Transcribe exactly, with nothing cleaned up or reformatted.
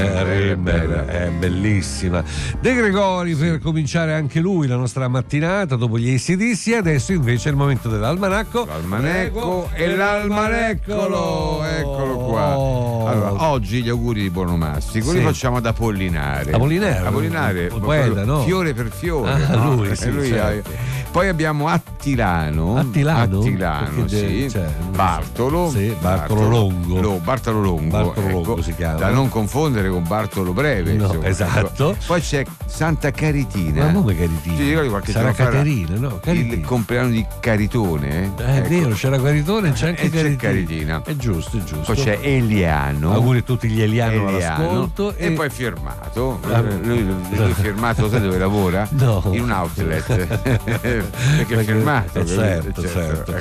Rimmer, è bellissima. De Gregori per cominciare anche lui la nostra mattinata dopo gli A C D C. Adesso invece è il momento dell'almanacco. L'almanacco e l'almaneccolo, eccolo qua. Oh. Allora, oggi gli auguri di buon omastico Sì. li facciamo ad Apollinare. Apollinare, Apollinare, un poeta, no? fiore per fiore. Ah, no? lui, sì, lui certo. ha... Poi abbiamo Attilano. Attilano? Attilano, Perché, sì. cioè, Bartolo. Sì, Bartolo Longo. Lo, Bartolo Longo. Bartolo ecco, Longo si chiama. Da non confondere con Bartolo Breve. No, insomma. esatto. Poi c'è Santa Caritina. Ma come Caritina? Ti ricordi qualche Sarà giorno fa era Caterina, no? Caritina. il compleanno di Caritone? Eh, è Ecco. vero, c'era Caritone e c'è anche E c'è Caritina. Caritina. È giusto, è giusto. Poi c'è Eliano. Auguri a tutti gli Eliano, Eliano. all'ascolto. E, poi firmato. Ah. Lui, lui firmato, sai dove lavora? No. In un outlet. Perché è firmato. Eh, certo, certo.